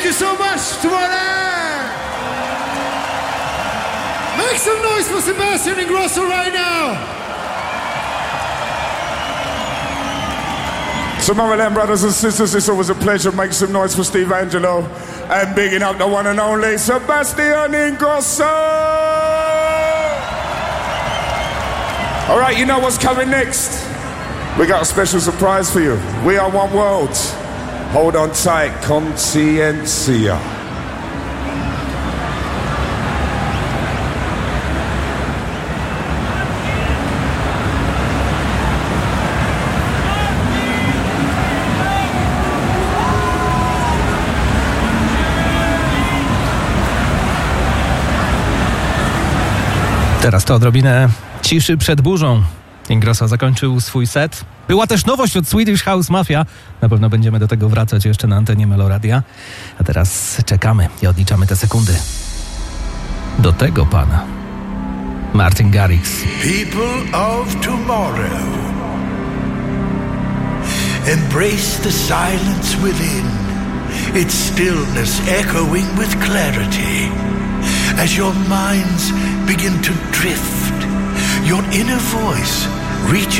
you so much, Tawana! Make some noise for Sebastian Ingrosso right now! So mama them brothers and sisters, it's always a pleasure. Make some noise for Steve Angelo and bigging up the one and only Sebastian Ingrosso! Alright, you know what's coming next? We got a special surprise for you. We are one world. Hold on tight, Conciencia. Teraz to odrobinę ciszy przed burzą. Ingrosso zakończył swój set. Była też nowość od Swedish House Mafia. Na pewno będziemy do tego wracać jeszcze na antenie Meloradia. A teraz czekamy i odliczamy te sekundy. Do tego pana. Martin Garrix. People of tomorrow, embrace the silence within, its stillness echoing with clarity. As your minds begin to drift, your inner voice reaches